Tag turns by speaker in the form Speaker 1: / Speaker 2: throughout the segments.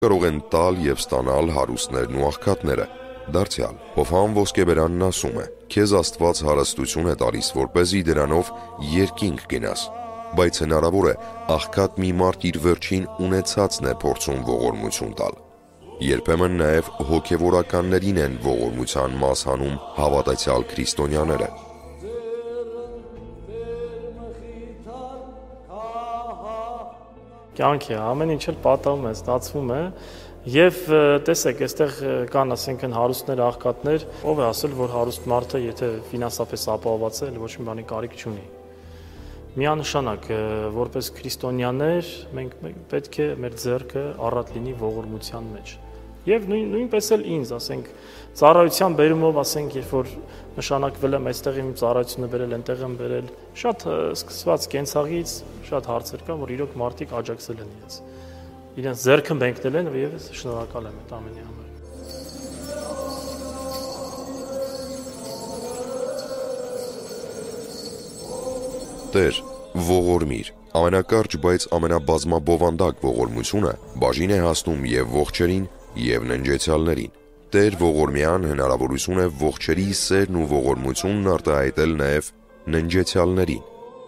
Speaker 1: կարող են տալ և ստանալ հարուստներն ու աղքատները։ Դարձյալ, Հովհան ոսկեբերանն ասում է. «Քեզ Աստված հարստություն է տալիս, որպեսզի դրանով երկինք գնաս»։ Բայց հնարավոր է աղքատ մի մարդ իր վերջին ունեցածն է փորձում ողորմություն տալ։ Երբեմն նաև հոգևորականներին են ողորմության մաս հանում հավատացյալ քրիստոնյաները։
Speaker 2: Կյանք է, ամեն ինչ էլ պատահում է, ստացվում է, եւ տեսեք, այստեղ կան, ասենք, հարուստներ, աղքատներ, ով է ասել, որ հարուստ մարդը, եթե ֆինանսապես ապահովված է, ոչ մի բանի կարիք չունի։ Միանշանակ, որպես քրիստոնյաներ, մենք պետք է մեր ձեռքը առատ լինի ողորմության մեջ։ Եվ նույնպես էլ ինձ, ասենք, ծառայության բերումով, ասենք, երբ որ նշանակվել եմ այստեղ իմ ծառայությունը բերել, այնտեղ եմ բերել, շատ սկսված կենցաղից շատ հարցեր կան, որ իրոք մարդիկ աջակցել են ինձ։ Իրենց ձեռքը բենկնել են եւ ես շնորհակալ եմ այդ ամենի համար։
Speaker 1: Տեր, ողորմիր, ամենակարճ, բայց ամենաբազմաբովանդակ ողորմությունը բաժին է հասնում եւ ողջերին, եւ ննջեցյալներին։ Տեր ողորմյան հնարավորություն է ողջերի սերն ու ողորմությունն արտահայտել նաեւ ննջեցյալներին։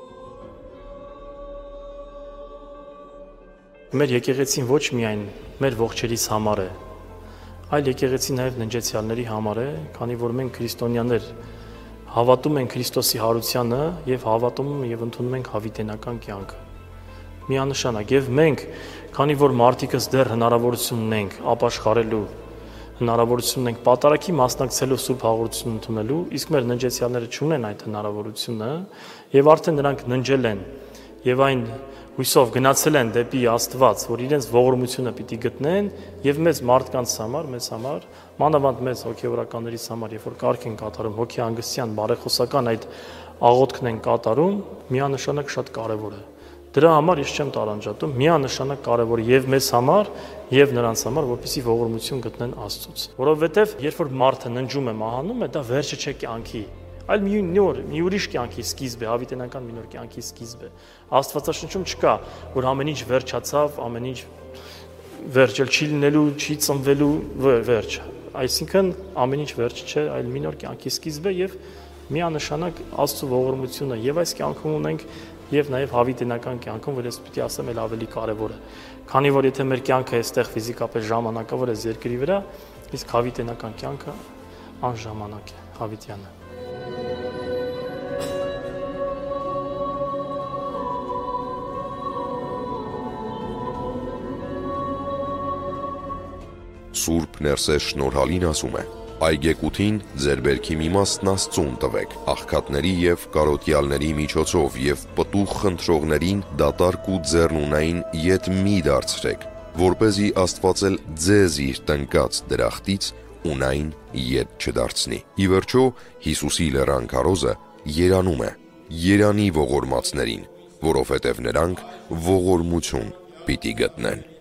Speaker 2: Մեր եկեղեցին ոչ միայն մեր ողջերիս համար է, այլ եկեղեցին նաև ննջեցյալների համար է, քանի որ մենք քրիստոնյաներ հավատում ենք Քրիստոսի հարությանը եւ հավատում եւ ընդունում ենք հավիտենական կյանքը։ Միանշանակ եւ մենք, քանի որ մարդիկս դեռ հնարավորություն ունենք ապաշխարելու, հնարավորություն ունենք պատարագի մասնակցելու Սուրբ հաղորդություն ընդունելու, իսկ մեր ննջեցյալները չունեն այդ հնարավորությունը եւ արդեն նրանք ննջել են եւ այն հույսով գնացել են դեպի Աստված, որ իրենց ողորմությունը պիտի գտնեն եւ մեծ մարդկանց համար, մեզ համար, մանավանդ մեծ հոգեվորականներից համար, երբ որ կարգ են կատարում, հոգեհանգստյան, բարեխոսական այդ աղոթքն են կատարում, միանշանակ շատ կարեւոր է։ Դրա համար ես չեմ տարանջատում, միանշանակ կարեւոր է եւ մեզ համար, եւ նրանց համար, որպեսզի ողորմություն գտնեն Աստծուց։ Որովհետեւ երբ որ մարդը ննջում է, մահանում է, դա վերջը չէ կյանքի, այլ մի ուրիշ կյանքի սկիզբ է, հավիտենական մի նոր կյանքի սկիզբ է։ Աստվածաշնչում չկա, որ ամեն ինչ վերջացավ, ամեն ինչ վերջել չի լինելու, չի ծնվելու, վերջ։ Այսինքն ամեն ինչ վերջ չէ, այլ մի նոր կյանքի սկիզբ է եւ միանշանակ Աստծո ողորմությունը եւ այս կյանքում ունենք եւ նաեւ հավիտենական կյանքում, որ ես պիտի ասեմ, էլ ավելի կարեւոր է։ Քանի որ եթե մեր կյանքը այստեղ ֆիզիկապես ժամանակավոր է երկրի վրա, իսկ հավիտենական կյանքը անժամանակ է, հավիտյան է։
Speaker 1: Սուրբ Ներսես Շնորհալին ասում է. «Այգեկութին ձեր բերքի մի մասն Աստծուն տվեք, աղքատների եւ կարոտյալների միջոցով եւ պտուղ խնդրողներին դատարկ ու ձեռնունային ետ մի դարձրեք, որպեսզի Աստված էլ ձեզ իր տնկած դրախտից ունայն ետ չդարձնի»։ Ի վերջո, Հիսուսի լեռան քարոզը երանում է. «Երանի ողորմածներին, որովհետև նրանք ողորմություն պիտի գտնեն»։